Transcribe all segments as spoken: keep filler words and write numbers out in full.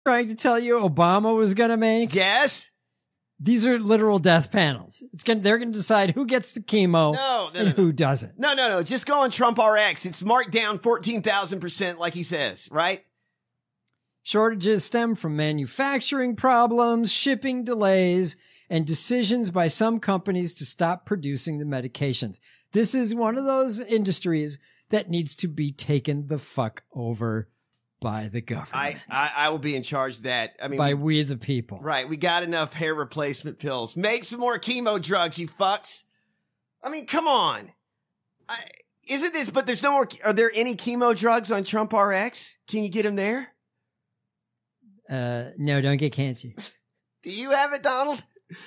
trying to tell you Obama was going to make? Yes. These are literal death panels. It's going they're going to decide who gets the chemo no, no, and no, who no. doesn't. No, no, no. Just go on Trump R X. It's marked down fourteen thousand percent like he says, right? Shortages stem from manufacturing problems, shipping delays, and decisions by some companies to stop producing the medications. This is one of those industries that needs to be taken the fuck over by the government. I, I, I will be in charge of that. I mean, by we, we the people. Right. We got enough hair replacement pills. Make some more chemo drugs, you fucks. I mean, come on. I, isn't this, but there's no more, are there any chemo drugs on Trump R X? Can you get them there? Uh, no, don't get cancer. Do you have it, Donald?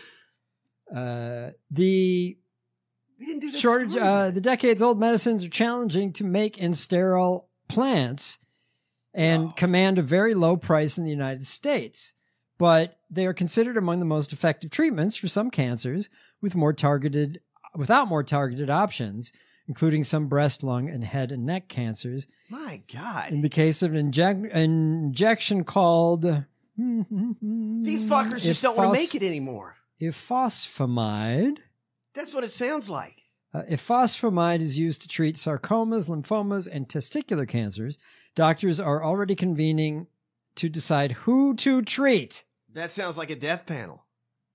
Uh, the we didn't do this shortage, uh, the decades old medicines are challenging to make in sterile plants and oh. command a very low price in the United States, but they are considered among the most effective treatments for some cancers with more targeted, without more targeted options, including some breast, lung, and head and neck cancers. My God. In the case of an inject, injection called... These fuckers just don't want to make it anymore. Ifosfamide. That's what it sounds like. Uh, ifosfamide is used to treat sarcomas, lymphomas, and testicular cancers. Doctors are already convening to decide who to treat. That sounds like a death panel.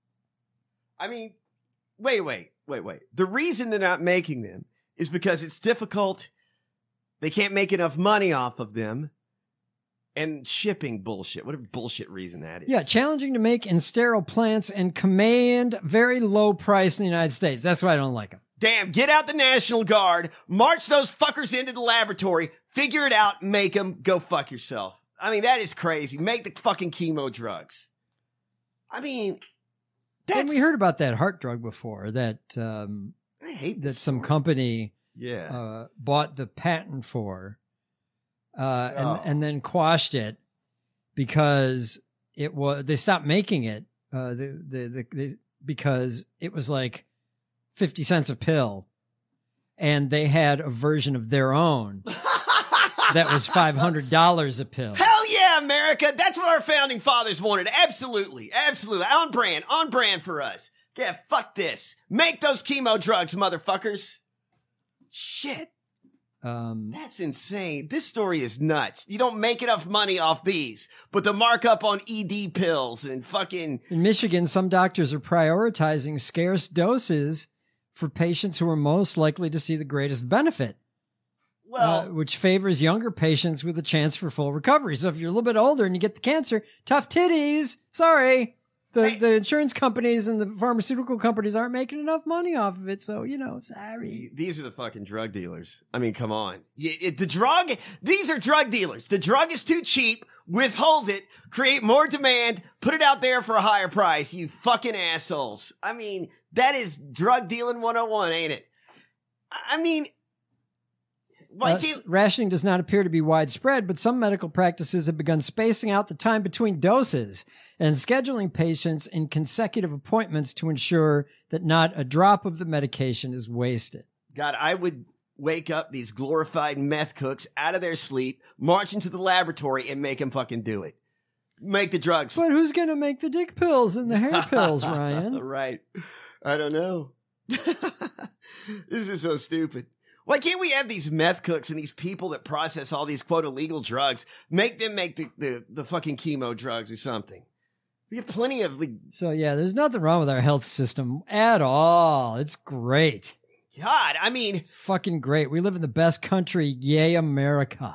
I mean, wait, wait, wait, wait. The reason they're not making them is because it's difficult. They can't make enough money off of them. And shipping bullshit. What a bullshit reason that is. Yeah, challenging to make in sterile plants and command very low price in the United States. That's why I don't like them. Damn, get out the National Guard, march those fuckers into the laboratory, figure it out, make them, go fuck yourself. I mean, that is crazy. Make the fucking chemo drugs. I mean, that's... And we heard about that heart drug before, that um, I hate that some company yeah. uh, bought the patent for. Uh, and, oh. and then quashed it because it was, they stopped making it, uh, the, the, the, the, because it was like fifty cents a pill and they had a version of their own that was five hundred dollars a pill. Hell yeah, America. That's what our founding fathers wanted. Absolutely. Absolutely. On brand, on brand for us. Yeah, fuck this. Make those chemo drugs, motherfuckers. Shit. Um, That's insane. This story is nuts. You don't make enough money off these, but the markup on E D pills and fucking... In Michigan, some doctors are prioritizing scarce doses for patients who are most likely to see the greatest benefit. Well, uh, which favors younger patients with a chance for full recovery. So if you're a little bit older and you get the cancer, tough titties. Sorry. The, I, the insurance companies and the pharmaceutical companies aren't making enough money off of it. So, you know, sorry. These are the fucking drug dealers. I mean, come on. It, it, the drug, these are drug dealers. The drug is too cheap. Withhold it. Create more demand. Put it out there for a higher price. You fucking assholes. I mean, that is drug dealing one oh one, ain't it? I mean... Why Uh, rationing does not appear to be widespread, but some medical practices have begun spacing out the time between doses and scheduling patients in consecutive appointments to ensure that not a drop of the medication is wasted. God, I would wake up these glorified meth cooks out of their sleep, march into the laboratory, and make them fucking do it. Make the drugs. But who's going to make the dick pills and the hair pills, Ryan? Right. I don't know. This is so stupid. Why can't we have these meth cooks and these people that process all these quote illegal drugs, make them make the, the, the fucking chemo drugs or something? We have plenty of... Like, so yeah, there's nothing wrong with our health system at all. It's great. God, I mean... It's fucking great. We live in the best country. Yay, America.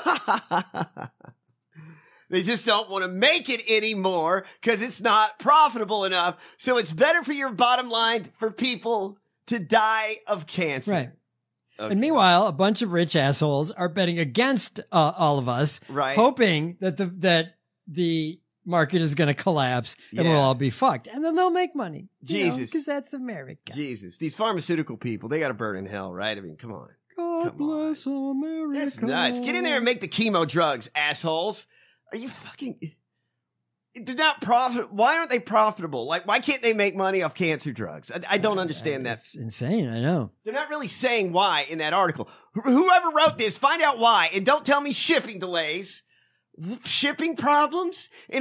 They just don't want to make it anymore because it's not profitable enough. So it's better for your bottom line for people to die of cancer. Right. Okay. And meanwhile, a bunch of rich assholes are betting against uh, all of us, right? Hoping that the that the market is going to collapse and yeah. we'll all be fucked, and then they'll make money. Jesus, because that's America. Jesus, these pharmaceutical people, they got to burn in hell, right? I mean, come on. God come bless on. America. That's nuts. Get in there and make the chemo drugs, assholes. Are you fucking? They're not profit. Why aren't they profitable? Like, why can't they make money off cancer drugs? I, I don't understand that. It's insane. I know. They're not really saying why in that article. Wh- whoever wrote this, find out why, and don't tell me shipping delays. shipping problems, and